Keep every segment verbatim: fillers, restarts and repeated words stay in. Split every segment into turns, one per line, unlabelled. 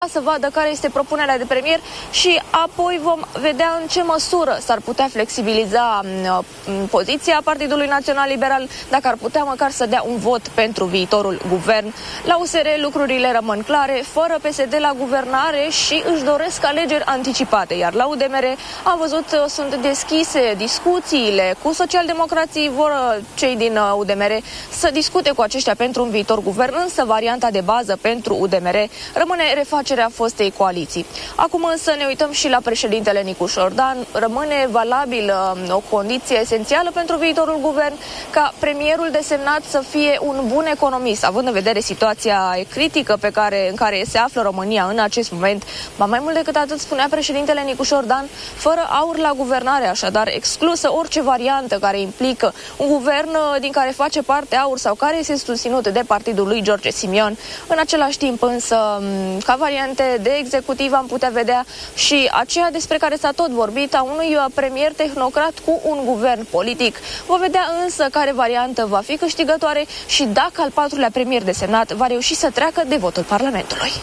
să vadă care este propunerea de premier și apoi vom vedea în ce măsură s-ar putea flexibiliza poziția Partidului Național Liberal, dacă ar putea măcar să dea un vot pentru viitorul guvern. La U S R lucrurile rămân clare, fără P S D la guvernare și își doresc alegeri anticipate, iar la U D M R am văzut sunt deschise discuțiile cu socialdemocrații, vor cei din U D M R să discute cu aceștia pentru un viitor guvern, însă varianta de bază pentru U D M R rămâne refacerea fostei coaliții. Acum însă ne uităm și la președintele Nicu Șordan. Rămâne valabilă o condiție esențială pentru viitorul guvern ca premierul desemnat să fie un bun economist, având în vedere situația critică pe care, în care se află România în acest moment. Ba mai mult decât atât, spunea președintele Nicu Șordan, fără aur la guvernare, așadar exclusă orice variantă care implică un guvern din care face parte aur sau care este susținut de partidul lui George Simion. În același timp însă, ca variante de executiv am putea vedea și aceea despre care s-a tot vorbit, a unui premier tehnocrat cu un guvern politic. Vom vedea însă care variantă va fi câștigătoare și dacă al patrulea premier desemnat va reuși să treacă de votul Parlamentului.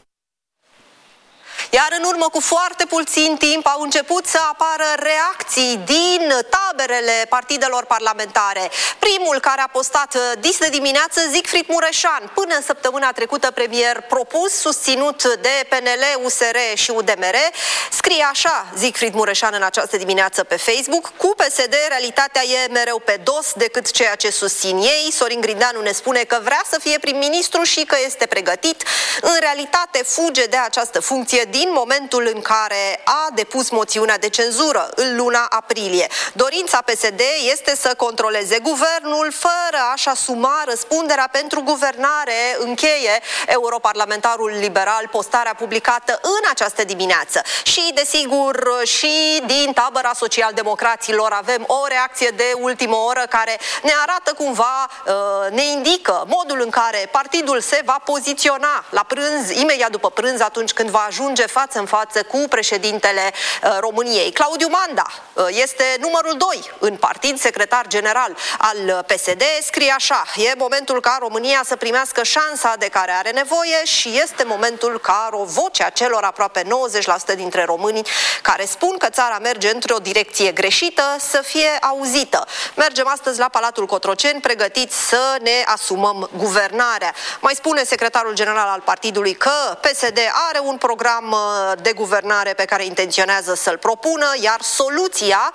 Iar în urmă cu foarte puțin timp au început să apară reacții din taberele partidelor parlamentare. Primul care a postat dis de dimineață, Siegfried Mureșan, până în săptămâna trecută premier propus, susținut de P N L, U S R și U D M R, scrie așa Siegfried Mureșan în această dimineață pe Facebook: cu P S D realitatea e mereu pe dos decât ceea ce susțin ei. Sorin Grindeanu ne spune că vrea să fie prim-ministru și că este pregătit. În realitate fuge de această funcție din din momentul în care a depus moțiunea de cenzură în luna aprilie. Dorința P S D este să controleze guvernul fără a-și asuma răspunderea pentru guvernare, încheie europarlamentarul liberal postarea publicată în această dimineață. Și, desigur, și din tabăra socialdemocraților avem o reacție de ultimă oră care ne arată cumva, ne indică modul în care partidul se va poziționa la prânz, imediat după prânz, atunci când va ajunge față în față cu președintele uh, României. Claudiu Manda uh, este numărul doi în partid, secretar general al P S D, scrie așa: e momentul ca România să primească șansa de care are nevoie și este momentul ca o voce a celor aproape nouăzeci la sută dintre românii care spun că țara merge într-o direcție greșită să fie auzită. Mergem astăzi la Palatul Cotroceni pregătiți să ne asumăm guvernarea. Mai spune secretarul general al partidului că P S D are un program de guvernare pe care intenționează să-l propună, iar soluția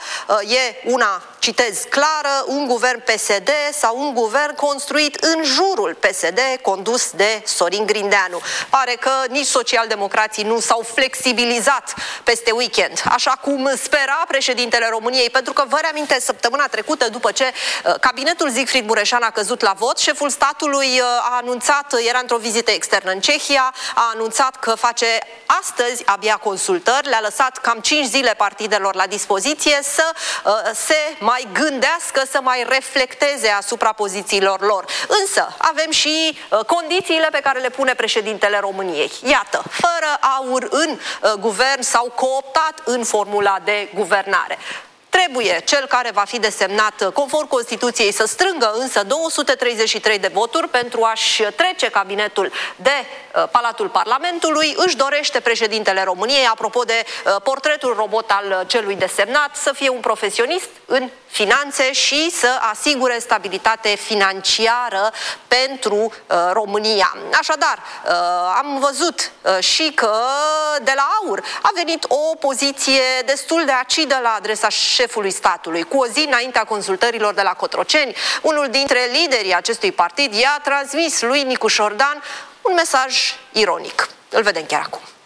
e una, citez, clară: un guvern P S D sau un guvern construit în jurul P S D, condus de Sorin Grindeanu. Pare că nici socialdemocrații nu s-au flexibilizat peste weekend, așa cum spera președintele României, pentru că vă reamintesc, săptămâna trecută, după ce cabinetul Siegfried Mureșan a căzut la vot, șeful statului a anunțat, era într-o vizită externă în Cehia, a anunțat că face astăzi abia consultări, le-a lăsat cam cinci zile partidelor la dispoziție să uh, se mai gândească, să mai reflecteze asupra pozițiilor lor. Însă avem și uh, condițiile pe care le pune președintele României. Iată, fără aur în uh, guvern sau cooptat în formula de guvernare. Trebuie cel care va fi desemnat conform Constituției să strângă însă două sute treizeci și trei de voturi pentru a-și trece cabinetul de uh, Palatul Parlamentului. Își dorește președintele României, apropo de uh, portretul robot al celui desemnat, să fie un profesionist în finanțe și să asigure stabilitate financiară pentru uh, România. Așadar, uh, am văzut uh, și că de la AUR a venit o poziție destul de acidă la adresa șefului statului. Cu o zi înaintea consultărilor de la Cotroceni, unul dintre liderii acestui partid i-a transmis lui Nicu Șordan un mesaj ironic. Îl vedem chiar acum.